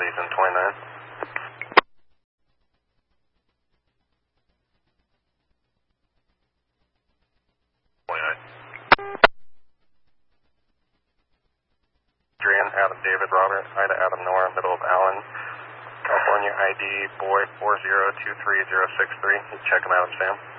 Station 29. Adrian, Adam, David, Robert, Ida, Adam, Nora, middle of Allen, California ID, boy 4023063. Check him out, Sam.